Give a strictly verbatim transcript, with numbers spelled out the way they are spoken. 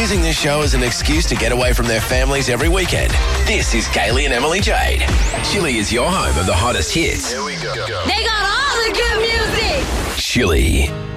using this show as an excuse to get away from their families every weekend. This is Kaylee and Emily Jade. Chili is your home of the hottest hits. Here we go. They got all the good music. Chili.